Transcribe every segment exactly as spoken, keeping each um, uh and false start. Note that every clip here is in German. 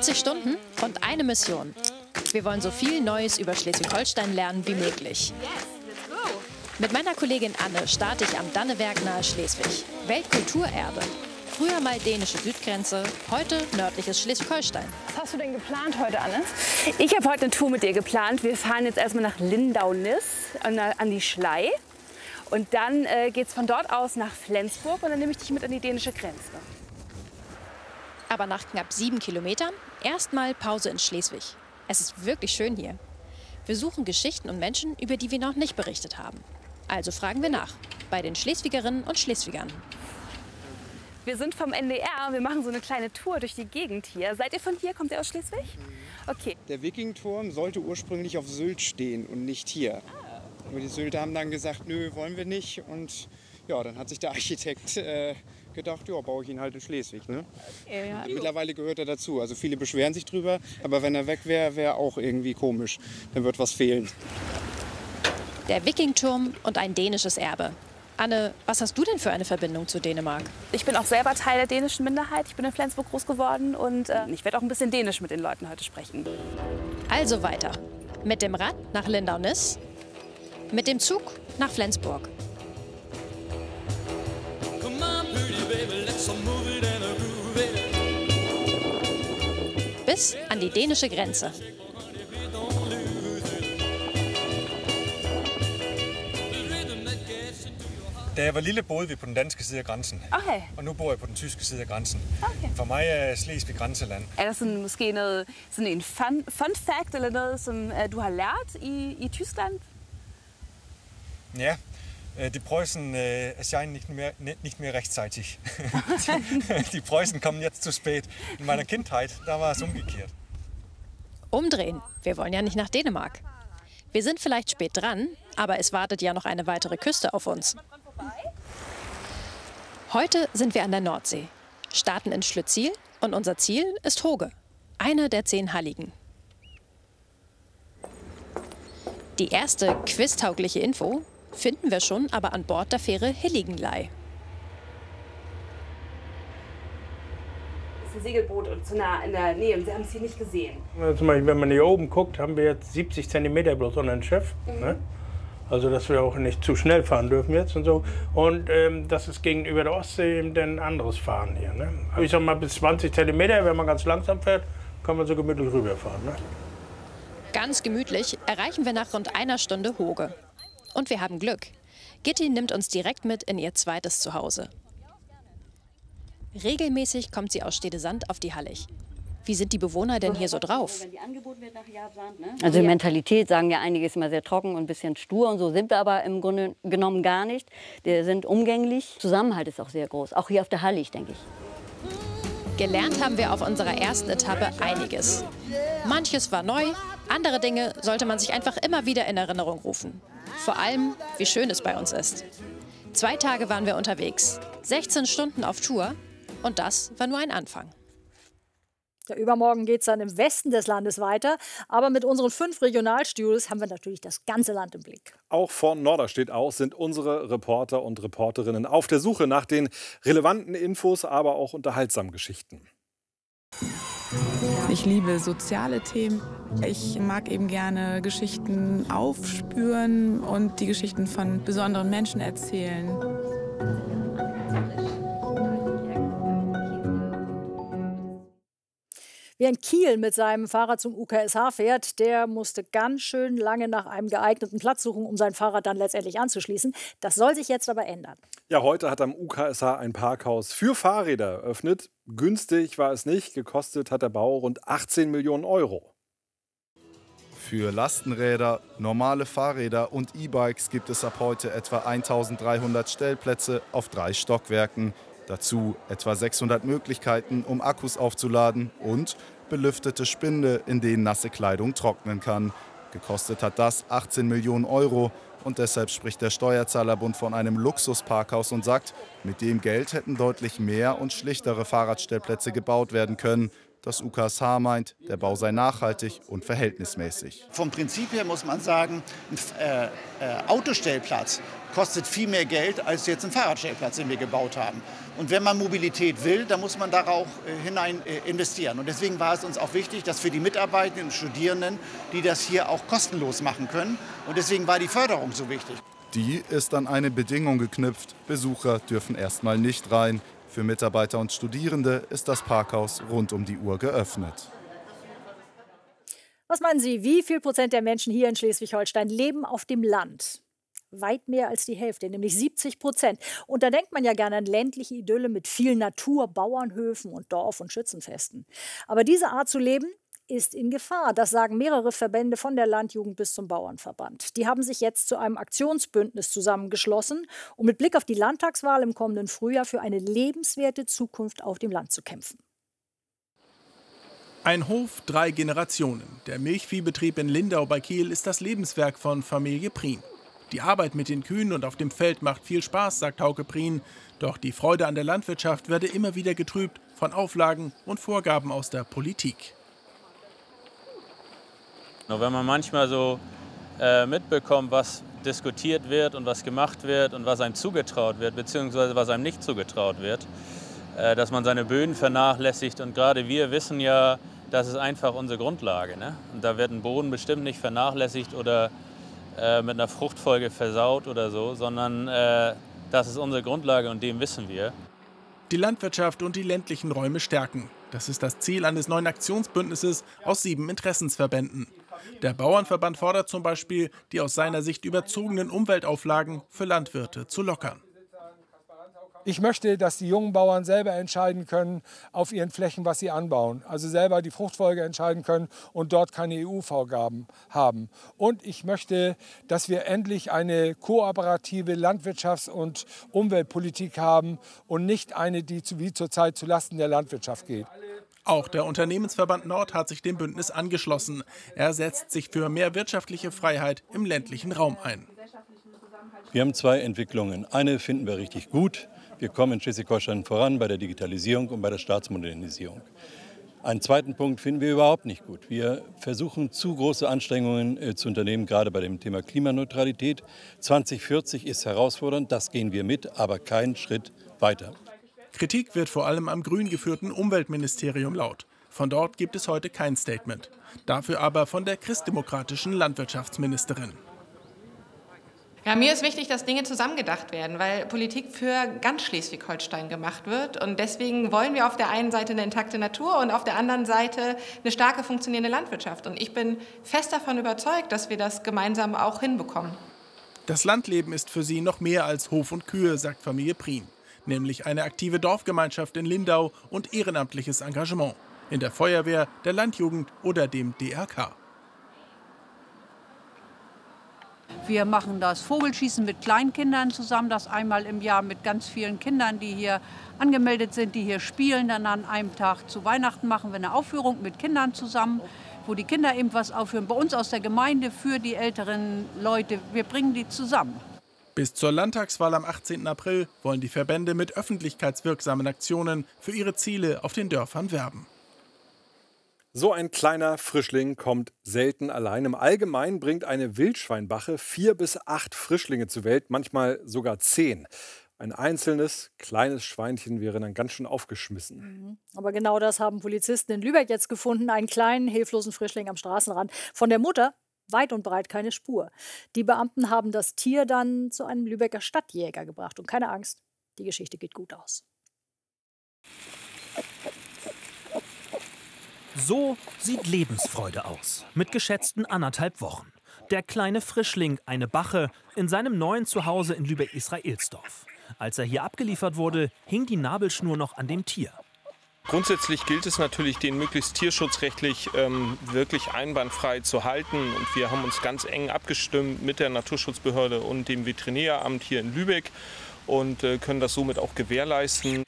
vierzig Stunden und eine Mission. Wir wollen so viel Neues über Schleswig-Holstein lernen wie möglich. Mit meiner Kollegin Anne starte ich am Dannewerk nahe Schleswig. Weltkulturerbe. Früher mal dänische Südgrenze, heute nördliches Schleswig-Holstein. Was hast du denn geplant heute, Anne? Ich habe heute eine Tour mit dir geplant. Wir fahren jetzt erstmal nach Lindau-Nisse an, an die Schlei. Und dann äh, geht es von dort aus nach Flensburg und dann nehme ich dich mit an die dänische Grenze. Aber nach knapp sieben Kilometern erstmal Pause in Schleswig. Es ist wirklich schön hier. Wir suchen Geschichten und Menschen, über die wir noch nicht berichtet haben. Also fragen wir nach bei den Schleswigerinnen und Schleswigern. Wir sind vom N D R, wir machen so eine kleine Tour durch die Gegend hier. Seid ihr von hier? Kommt ihr aus Schleswig? Okay. Der Wikingturm sollte ursprünglich auf Sylt stehen und nicht hier. Aber die Sylter haben dann gesagt, nö, wollen wir nicht. Und ja, dann hat sich der Architekt äh, gedacht, ja, baue ich ihn halt in Schleswig. Ne? Ja. Mittlerweile gehört er dazu. Also viele beschweren sich drüber, aber wenn er weg wäre, wäre auch irgendwie komisch. Dann wird was fehlen. Der Wikingturm und ein dänisches Erbe. Anne, was hast du denn für eine Verbindung zu Dänemark? Ich bin auch selber Teil der dänischen Minderheit. Ich bin in Flensburg groß geworden und äh, ich werde auch ein bisschen Dänisch mit den Leuten heute sprechen. Also weiter. Mit dem Rad nach Lindau-Nisse, mit dem Zug nach Flensburg. Bis an die dänische Grenze. Da jeg var lille, boede vi på den danske side af grænsen. Okay. Og nu bor jeg på den tyske side af grænsen. Okay. For mig er Slesvig grænseland. Er der sådan måske noget, sådan en fun, fun fact eller noget, som uh, du har lært i, i Tyskland? Ja, äh, die Preußen äh, erscheinen nicht mehr, nicht mehr rechtzeitig. Die Preußen kommen jetzt zu spät. In meiner Kindheit, da war es umgekehrt. Umdrehen. Wir wollen ja nicht nach Dänemark. Wir sind vielleicht spät dran, aber es wartet ja noch eine weitere Küste auf uns. Heute sind wir an der Nordsee, starten in Schlütziel und unser Ziel ist Hoge, eine der zehn Halligen. Die erste quiztaugliche Info finden wir schon aber an Bord der Fähre Hilligenlei. Das ist ein Segelboot und zu nah in der Nähe und Sie haben es hier nicht gesehen. Zum Beispiel, wenn man hier oben guckt, haben wir jetzt siebzig Zentimeter bloß unter dem Schiff. Mhm. Ne? Also dass wir auch nicht zu schnell fahren dürfen jetzt und so. Und ähm, das ist gegenüber der Ostsee eben ein anderes Fahren hier. Ne? Aber ich sag mal, bis zwanzig Zentimeter, wenn man ganz langsam fährt, kann man so gemütlich rüberfahren. Ne? Ganz gemütlich erreichen wir nach rund einer Stunde Hoge. Und wir haben Glück. Gitti nimmt uns direkt mit in ihr zweites Zuhause. Regelmäßig kommt sie aus Stedesand auf die Hallig. Wie sind die Bewohner denn hier so drauf? Also die Mentalität, sagen ja einige, ist immer sehr trocken und ein bisschen stur. Und so sind wir aber im Grunde genommen gar nicht. Wir sind umgänglich. Zusammenhalt ist auch sehr groß, auch hier auf der Hallig, denke ich. Gelernt haben wir auf unserer ersten Etappe einiges. Manches war neu, andere Dinge sollte man sich einfach immer wieder in Erinnerung rufen. Vor allem, wie schön es bei uns ist. Zwei Tage waren wir unterwegs, sechzehn Stunden auf Tour und das war nur ein Anfang. Ja, übermorgen geht es dann im Westen des Landes weiter. Aber mit unseren fünf Regionalstudios haben wir natürlich das ganze Land im Blick. Auch von Norderstedt aus sind unsere Reporter und Reporterinnen auf der Suche nach den relevanten Infos, aber auch unterhaltsamen Geschichten. Ich liebe soziale Themen. Ich mag eben gerne Geschichten aufspüren und die Geschichten von besonderen Menschen erzählen. Wer in Kiel mit seinem Fahrrad zum U K S H fährt, der musste ganz schön lange nach einem geeigneten Platz suchen, um sein Fahrrad dann letztendlich anzuschließen. Das soll sich jetzt aber ändern. Ja, heute hat am U K S H ein Parkhaus für Fahrräder eröffnet. Günstig war es nicht, gekostet hat der Bau rund achtzehn Millionen Euro. Für Lastenräder, normale Fahrräder und E-Bikes gibt es ab heute etwa eintausenddreihundert Stellplätze auf drei Stockwerken. Dazu etwa sechshundert Möglichkeiten, um Akkus aufzuladen und belüftete Spinde, in denen nasse Kleidung trocknen kann. Gekostet hat das achtzehn Millionen Euro und deshalb spricht der Steuerzahlerbund von einem Luxusparkhaus und sagt, mit dem Geld hätten deutlich mehr und schlichtere Fahrradstellplätze gebaut werden können. Das U K S H meint, der Bau sei nachhaltig und verhältnismäßig. Vom Prinzip her muss man sagen, ein äh, äh, Autostellplatz kostet viel mehr Geld als jetzt ein Fahrradstellplatz, den wir gebaut haben. Und wenn man Mobilität will, dann muss man darauf äh, hinein äh, investieren. Und deswegen war es uns auch wichtig, dass für die Mitarbeitenden und Studierenden, die das hier auch kostenlos machen können. Und deswegen war die Förderung so wichtig. Die ist an eine Bedingung geknüpft. Besucher dürfen erstmal nicht rein. Für Mitarbeiter und Studierende ist das Parkhaus rund um die Uhr geöffnet. Was meinen Sie, wie viel Prozent der Menschen hier in Schleswig-Holstein leben auf dem Land? Weit mehr als die Hälfte, nämlich siebzig Prozent. Und da denkt man ja gerne an ländliche Idylle mit viel Natur, Bauernhöfen und Dorf- und Schützenfesten. Aber diese Art zu leben ist in Gefahr. Das sagen mehrere Verbände von der Landjugend bis zum Bauernverband. Die haben sich jetzt zu einem Aktionsbündnis zusammengeschlossen, um mit Blick auf die Landtagswahl im kommenden Frühjahr für eine lebenswerte Zukunft auf dem Land zu kämpfen. Ein Hof, drei Generationen. Der Milchviehbetrieb in Lindau bei Kiel ist das Lebenswerk von Familie Prien. Die Arbeit mit den Kühen und auf dem Feld macht viel Spaß, sagt Hauke Prien. Doch die Freude an der Landwirtschaft werde immer wieder getrübt von Auflagen und Vorgaben aus der Politik. Nur wenn man manchmal so äh, mitbekommt, was diskutiert wird und was gemacht wird und was einem zugetraut wird, beziehungsweise was einem nicht zugetraut wird, äh, dass man seine Böden vernachlässigt. Und gerade wir wissen ja, das ist einfach unsere Grundlage, ne? Und da wird ein Boden bestimmt nicht vernachlässigt oder äh, mit einer Fruchtfolge versaut oder so, sondern äh, das ist unsere Grundlage und dem wissen wir. Die Landwirtschaft und die ländlichen Räume stärken. Das ist das Ziel eines neuen Aktionsbündnisses aus sieben Interessensverbänden. Der Bauernverband fordert zum Beispiel, die aus seiner Sicht überzogenen Umweltauflagen für Landwirte zu lockern. Ich möchte, dass die jungen Bauern selber entscheiden können auf ihren Flächen, was sie anbauen. Also selber die Fruchtfolge entscheiden können und dort keine E U-Vorgaben haben. Und ich möchte, dass wir endlich eine kooperative Landwirtschafts- und Umweltpolitik haben und nicht eine, die wie zurzeit zulasten der Landwirtschaft geht. Auch der Unternehmensverband Nord hat sich dem Bündnis angeschlossen. Er setzt sich für mehr wirtschaftliche Freiheit im ländlichen Raum ein. Wir haben zwei Entwicklungen. Eine finden wir richtig gut. Wir kommen in Schleswig-Holstein voran bei der Digitalisierung und bei der Staatsmodernisierung. Einen zweiten Punkt finden wir überhaupt nicht gut. Wir versuchen, zu große Anstrengungen äh, zu unternehmen, gerade bei dem Thema Klimaneutralität. zwanzig vierzig ist herausfordernd, das gehen wir mit, aber keinen Schritt weiter. Kritik wird vor allem am grün geführten Umweltministerium laut. Von dort gibt es heute kein Statement. Dafür aber von der christdemokratischen Landwirtschaftsministerin. Ja, mir ist wichtig, dass Dinge zusammengedacht werden, weil Politik für ganz Schleswig-Holstein gemacht wird. Und deswegen wollen wir auf der einen Seite eine intakte Natur und auf der anderen Seite eine starke, funktionierende Landwirtschaft. Und ich bin fest davon überzeugt, dass wir das gemeinsam auch hinbekommen. Das Landleben ist für sie noch mehr als Hof und Kühe, sagt Familie Prien. Nämlich eine aktive Dorfgemeinschaft in Lindau und ehrenamtliches Engagement in der Feuerwehr, der Landjugend oder dem D R K. Wir machen das Vogelschießen mit Kleinkindern zusammen, das einmal im Jahr mit ganz vielen Kindern, die hier angemeldet sind, die hier spielen. Dann an einem Tag zu Weihnachten machen wir eine Aufführung mit Kindern zusammen, wo die Kinder eben was aufführen. Bei uns aus der Gemeinde für die älteren Leute. Wir bringen die zusammen. Bis zur Landtagswahl am achtzehnten April wollen die Verbände mit öffentlichkeitswirksamen Aktionen für ihre Ziele auf den Dörfern werben. So ein kleiner Frischling kommt selten allein. Im Allgemeinen bringt eine Wildschweinbache vier bis acht Frischlinge zur Welt, manchmal sogar zehn. Ein einzelnes, kleines Schweinchen wäre dann ganz schön aufgeschmissen. Aber genau das haben Polizisten in Lübeck jetzt gefunden. Einen kleinen, hilflosen Frischling am Straßenrand. Von der Mutter weit und breit keine Spur. Die Beamten haben das Tier dann zu einem Lübecker Stadtjäger gebracht. Und keine Angst, die Geschichte geht gut aus. So sieht Lebensfreude aus, mit geschätzten anderthalb Wochen. Der kleine Frischling, eine Bache, in seinem neuen Zuhause in Lübeck-Israelsdorf. Als er hier abgeliefert wurde, hing die Nabelschnur noch an dem Tier. Grundsätzlich gilt es natürlich, den möglichst tierschutzrechtlich ähm, wirklich einwandfrei zu halten. Und wir haben uns ganz eng abgestimmt mit der Naturschutzbehörde und dem Veterinäramt hier in Lübeck und äh, können das somit auch gewährleisten.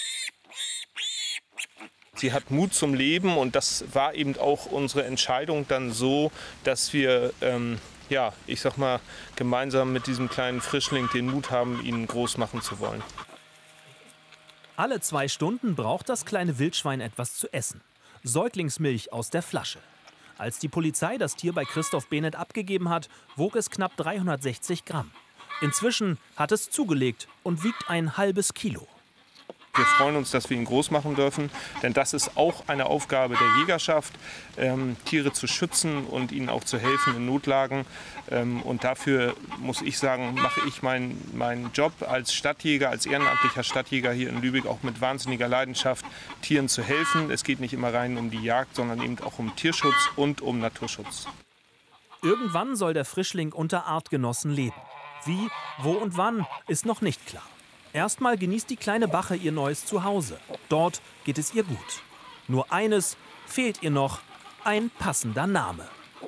Sie hat Mut zum Leben und das war eben auch unsere Entscheidung dann so, dass wir, ähm, ja, ich sag mal, gemeinsam mit diesem kleinen Frischling den Mut haben, ihn groß machen zu wollen. Alle zwei Stunden braucht das kleine Wildschwein etwas zu essen. Säuglingsmilch aus der Flasche. Als die Polizei das Tier bei Christoph Behnert abgegeben hat, wog es knapp dreihundertsechzig Gramm. Inzwischen hat es zugelegt und wiegt ein halbes Kilo. Wir freuen uns, dass wir ihn groß machen dürfen, denn das ist auch eine Aufgabe der Jägerschaft, ähm, Tiere zu schützen und ihnen auch zu helfen in Notlagen. Ähm, und dafür muss ich sagen, mache ich meinen meinen Job als Stadtjäger, als ehrenamtlicher Stadtjäger hier in Lübeck auch mit wahnsinniger Leidenschaft, Tieren zu helfen. Es geht nicht immer rein um die Jagd, sondern eben auch um Tierschutz und um Naturschutz. Irgendwann soll der Frischling unter Artgenossen leben. Wie, wo und wann, ist noch nicht klar. Erstmal genießt die kleine Bache ihr neues Zuhause. Dort geht es ihr gut. Nur eines fehlt ihr noch: ein passender Name.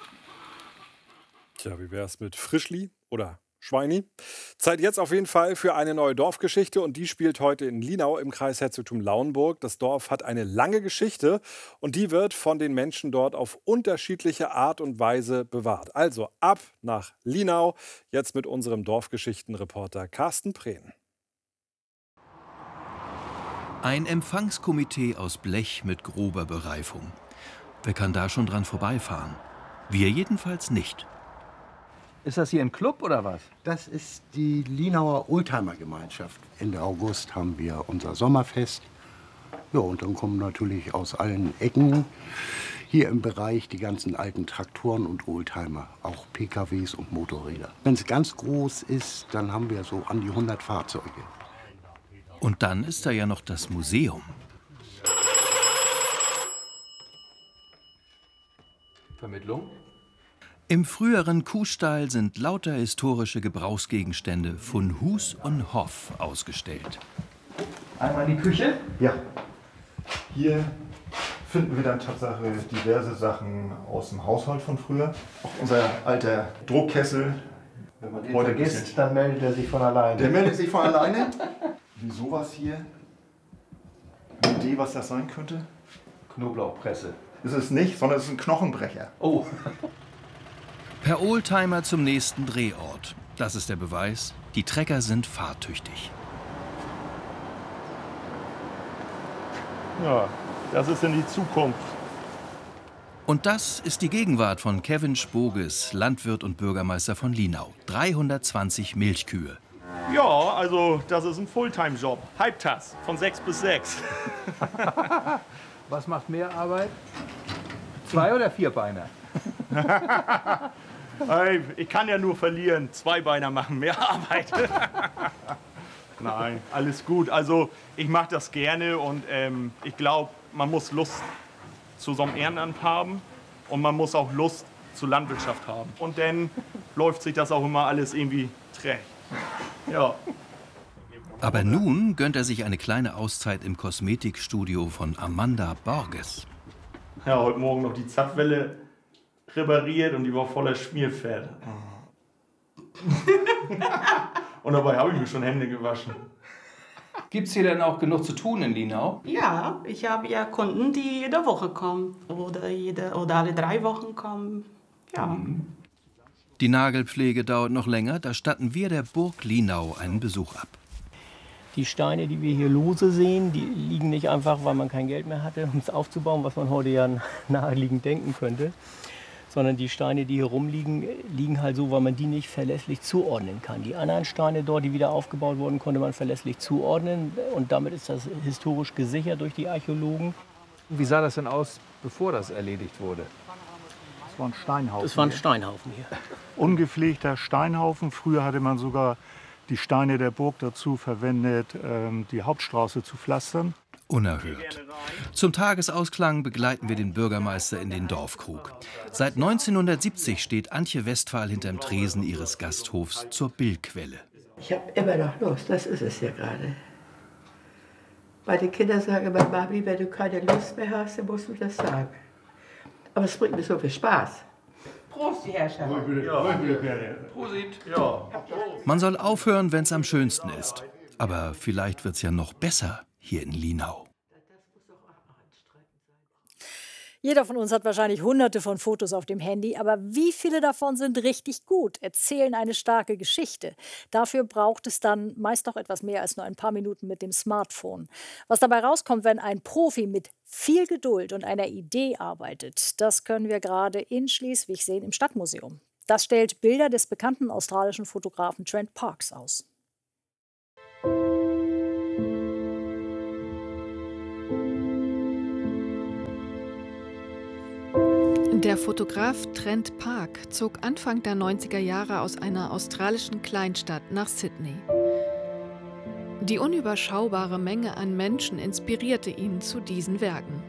Tja, wie wär's mit Frischli oder Schweini? Zeit jetzt auf jeden Fall für eine neue Dorfgeschichte und die spielt heute in Linau im Kreis Herzogtum Lauenburg. Das Dorf hat eine lange Geschichte und die wird von den Menschen dort auf unterschiedliche Art und Weise bewahrt. Also ab nach Linau, jetzt mit unserem Dorfgeschichtenreporter Carsten Prehn. Ein Empfangskomitee aus Blech mit grober Bereifung. Wer kann da schon dran vorbeifahren? Wir jedenfalls nicht. Ist das hier ein Club oder was? Das ist die Linauer Oldtimer-Gemeinschaft. Ende August haben wir unser Sommerfest. Ja, und dann kommen natürlich aus allen Ecken hier im Bereich die ganzen alten Traktoren und Oldtimer, auch P K Ws und Motorräder. Wenn es ganz groß ist, dann haben wir so an die hundert Fahrzeuge. Und dann ist da ja noch das Museum. Vermittlung? Im früheren Kuhstall sind lauter historische Gebrauchsgegenstände von Hus und Hoff ausgestellt. Einmal in die Küche? Ja. Hier finden wir dann Tatsache diverse Sachen aus dem Haushalt von früher. Auch unser alter Druckkessel. Wenn man den heute vergisst, dann meldet er sich von alleine. Der meldet sich von alleine. Wie sowas hier? Eine Idee, was das sein könnte? Knoblauchpresse. Ist es nicht, sondern es ist ein Knochenbrecher. Oh. Per Oldtimer zum nächsten Drehort. Das ist der Beweis, die Trecker sind fahrtüchtig. Ja, das ist in die Zukunft. Und das ist die Gegenwart von Kevin Spoges, Landwirt und Bürgermeister von Linau. dreihundertzwanzig Milchkühe. Ja, also das ist ein Fulltime-Job. Halbtags, von sechs bis sechs. Was macht mehr Arbeit? Zwei- oder Vierbeiner? Hey, ich kann ja nur verlieren. Zweibeiner machen mehr Arbeit. Nein, alles gut. Also ich mache das gerne und ähm, ich glaube, man muss Lust zu so einem Ehrenamt haben und man muss auch Lust zur Landwirtschaft haben. Und dann läuft sich das auch immer alles irgendwie träge. Ja. Aber nun gönnt er sich eine kleine Auszeit im Kosmetikstudio von Amanda Borges. Ja, heute Morgen noch die Zapfwelle repariert und die war voller Schmierfett. Und dabei habe ich mir schon Hände gewaschen. Gibt es hier denn auch genug zu tun in Linau? Ja, ich habe ja Kunden, die jede Woche kommen oder, jede, oder alle drei Wochen kommen. Ja. Mhm. Die Nagelpflege dauert noch länger, da statten wir der Burg Linau einen Besuch ab. Die Steine, die wir hier lose sehen, die liegen nicht einfach, weil man kein Geld mehr hatte, um es aufzubauen, was man heute ja naheliegend denken könnte. Sondern die Steine, die hier rumliegen, liegen halt so, weil man die nicht verlässlich zuordnen kann. Die anderen Steine dort, die wieder aufgebaut wurden, konnte man verlässlich zuordnen. Und damit ist das historisch gesichert durch die Archäologen. Wie sah das denn aus, bevor das erledigt wurde? Das war ein Steinhaufen. Das war ein Steinhaufen hier. Ungepflegter Steinhaufen. Früher hatte man sogar die Steine der Burg dazu verwendet, die Hauptstraße zu pflastern. Unerhört. Zum Tagesausklang begleiten wir den Bürgermeister in den Dorfkrug. Seit neunzehnhundertsiebzig steht Antje Westphal hinterm Tresen ihres Gasthofs zur Billquelle. Ich habe immer noch Lust, das ist es ja gerade. Meine Kinder sagen immer, Mami, wenn du keine Lust mehr hast, dann musst du das sagen. Aber es bringt mir so viel Spaß. Prost, die Herrschaft. Prosit. Ja. Man soll aufhören, wenn es am schönsten ist. Aber vielleicht wird es ja noch besser hier in Linau. Jeder von uns hat wahrscheinlich hunderte von Fotos auf dem Handy, aber wie viele davon sind richtig gut, erzählen eine starke Geschichte? Dafür braucht es dann meist noch etwas mehr als nur ein paar Minuten mit dem Smartphone. Was dabei rauskommt, wenn ein Profi mit viel Geduld und einer Idee arbeitet, das können wir gerade in Schleswig sehen im Stadtmuseum. Das stellt Bilder des bekannten australischen Fotografen Trent Parks aus. Der Fotograf Trent Park zog Anfang der neunziger Jahre aus einer australischen Kleinstadt nach Sydney. Die unüberschaubare Menge an Menschen inspirierte ihn zu diesen Werken.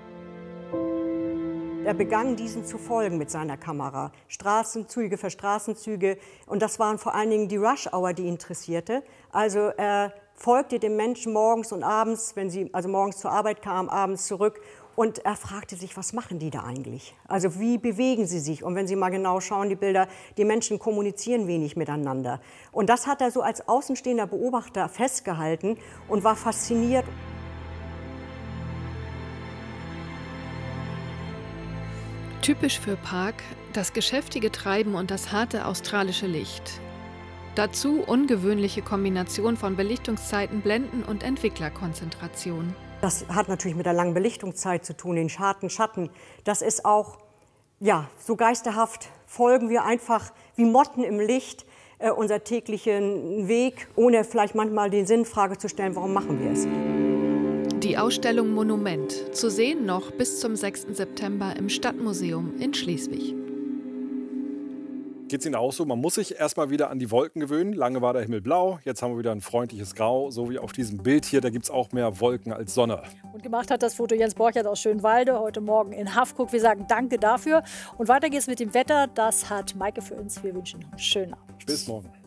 Er begann, diesen zu folgen mit seiner Kamera. Straßenzüge für Straßenzüge. Und das waren vor allen Dingen die Rush-Hour, die ihn interessierte. Also er folgte den Menschen morgens und abends, wenn sie also morgens zur Arbeit kamen, abends zurück. Und er fragte sich, was machen die da eigentlich? Also wie bewegen sie sich? Und wenn Sie mal genau schauen, die Bilder, die Menschen kommunizieren wenig miteinander. Und das hat er so als außenstehender Beobachter festgehalten und war fasziniert. Typisch für Park das geschäftige Treiben und das harte australische Licht. Dazu ungewöhnliche Kombination von Belichtungszeiten, Blenden und Entwicklerkonzentration. Das hat natürlich mit der langen Belichtungszeit zu tun, den scharfen Schatten. Das ist auch, ja, so geisterhaft folgen wir einfach wie Motten im Licht äh, unser täglichen Weg, ohne vielleicht manchmal die Sinnfrage zu stellen, warum machen wir es? Die Ausstellung Monument, zu sehen noch bis zum sechsten September im Stadtmuseum in Schleswig. Geht es Ihnen auch so? Man muss sich erstmal wieder an die Wolken gewöhnen. Lange war der Himmel blau, jetzt haben wir wieder ein freundliches Grau, so wie auf diesem Bild hier. Da gibt es auch mehr Wolken als Sonne. Und gemacht hat das Foto Jens Borchert aus Schönwalde, heute Morgen in Haffkuk. Wir sagen danke dafür. Und weiter geht's mit dem Wetter. Das hat Maike für uns. Wir wünschen Ihnen einen schönen Abend. Bis morgen.